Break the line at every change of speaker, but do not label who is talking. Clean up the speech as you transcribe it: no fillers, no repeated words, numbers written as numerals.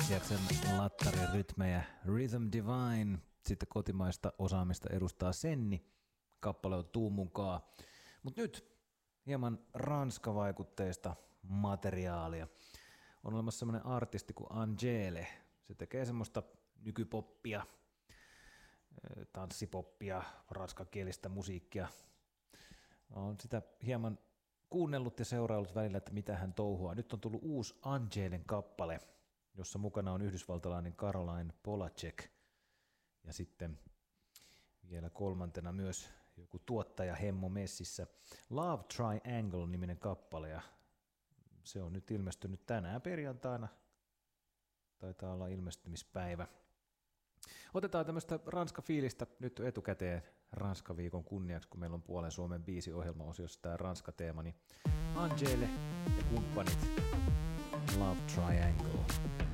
Jackson lattarirytmejä, Rhythm Divine, sitten kotimaista osaamista edustaa Senni, kappale on Tuu munkaa. Mut nyt hieman ranskavaikutteista materiaalia. On olemassa semmoinen artisti kuin Angele, se tekee semmoista nykypoppia, tanssipoppia, ranskakielistä musiikkia. Olen sitä hieman kuunnellut ja seuraillut välillä, että mitä hän touhua. Nyt on tullut uusi Angelen kappale, jossa mukana on yhdysvaltalainen Caroline Polachek ja sitten vielä kolmantena myös joku tuottaja Hemmo messissä. Love Triangle-niminen kappale ja se on nyt ilmestynyt tänään perjantaina. Taitaa olla ilmestymispäivä. Otetaan tämmöistä Ranska-fiilistä nyt etukäteen Ranska-viikon kunniaksi, kun meillä on puolen Suomen biisiohjelma-osiossa tämä Ranska-teema, niin Angele ja kumppanit Love Triangle.